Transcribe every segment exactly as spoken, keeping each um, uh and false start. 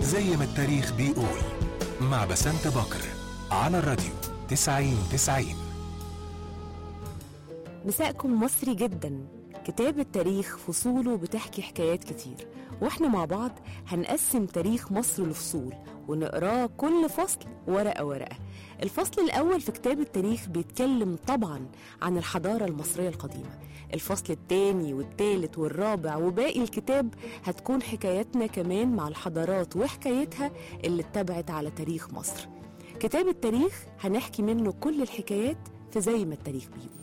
زي ما التاريخ بيقول، مع بسنت بكر على الراديو تسعين تسعين. مساءكم مصري جدا. كتاب التاريخ فصوله بتحكي حكايات كتير، واحنا مع بعض هنقسم تاريخ مصر لفصول ونقراه كل فصل ورقة ورقة. الفصل الأول في كتاب التاريخ بيتكلم طبعا عن الحضارة المصرية القديمة. الفصل الثاني والثالث والرابع وباقي الكتاب هتكون حكاياتنا كمان مع الحضارات وحكايتها اللي اتبعت على تاريخ مصر. كتاب التاريخ هنحكي منه كل الحكايات في زي ما التاريخ بيقول.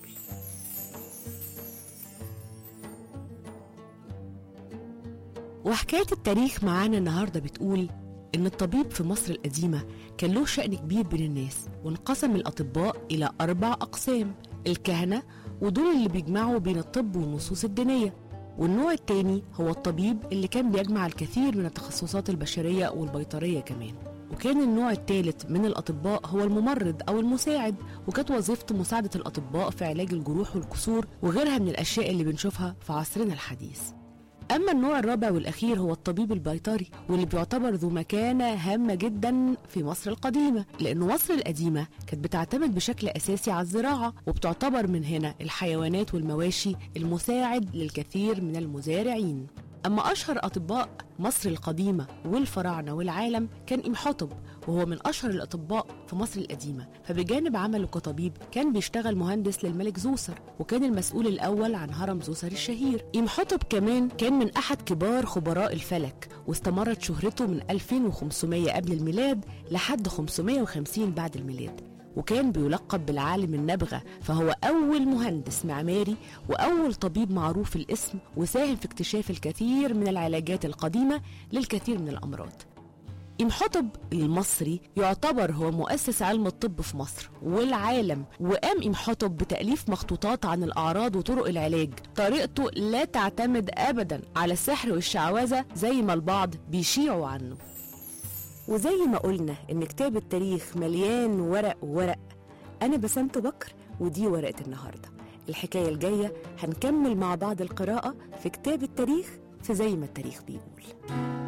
وحكاية التاريخ معانا النهاردة بتقول إن الطبيب في مصر القديمة كان له شأن كبير بين الناس، وانقسم الأطباء إلى أربع أقسام: الكهنة، ودول اللي بيجمعوا بين الطب والنصوص الدينية. والنوع التاني هو الطبيب اللي كان بيجمع الكثير من التخصصات البشرية والبيطرية كمان. وكان النوع الثالث من الأطباء هو الممرض أو المساعد، وكانت وظيفته مساعدة الأطباء في علاج الجروح والكسور وغيرها من الأشياء اللي بنشوفها في عصرنا الحديث. أما النوع الرابع والأخير هو الطبيب البيطري، واللي بيعتبر ذو مكانة هامة جدا في مصر القديمة، لأن مصر القديمة كانت بتعتمد بشكل أساسي على الزراعة، وبتعتبر من هنا الحيوانات والمواشي المساعد للكثير من المزارعين. أما أشهر أطباء مصر القديمة والفراعنة والعالم كان إمحوتب، وهو من أشهر الأطباء في مصر القديمة. فبجانب عمله كطبيب كان بيشتغل مهندس للملك زوسر، وكان المسؤول الأول عن هرم زوسر الشهير. إمحوتب كمان كان من أحد كبار خبراء الفلك، واستمرت شهرته من ألفين وخمسمية قبل الميلاد لحد خمسمية وخمسين بعد الميلاد، وكان بيلقب بالعالم النبغة، فهو أول مهندس معماري وأول طبيب معروف الاسم، وساهم في اكتشاف الكثير من العلاجات القديمة للكثير من الأمراض. إمحوتب المصري يعتبر هو مؤسس علم الطب في مصر والعالم، وقام إمحوتب بتأليف مخطوطات عن الأعراض وطرق العلاج. طريقته لا تعتمد أبدا على السحر والشعوذة زي ما البعض بيشيعوا عنه. وزي ما قلنا إن كتاب التاريخ مليان ورق ورق، أنا بسنت بكر ودي ورقة النهاردة. الحكاية الجاية هنكمل مع بعض القراءة في كتاب التاريخ في زي ما التاريخ بيقول.